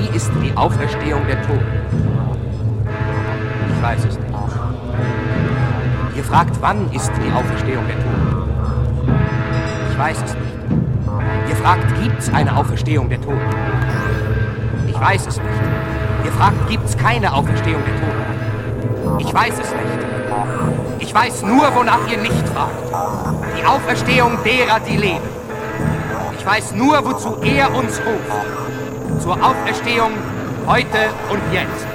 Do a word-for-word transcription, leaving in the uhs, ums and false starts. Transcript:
Wie ist die Auferstehung der Toten? Ich weiß es nicht. Ihr fragt, wann ist die Auferstehung der Toten? Ich weiß es nicht. Ihr fragt, gibt's eine Auferstehung der Toten? Ich weiß es nicht. Ihr fragt, gibt's keine Auferstehung der Toten? Ich weiß es nicht. Ich weiß nur, wonach ihr nicht fragt. Die Auferstehung derer, die leben. Ich weiß nur, wozu er uns ruft. Zur Auferstehung heute und jetzt.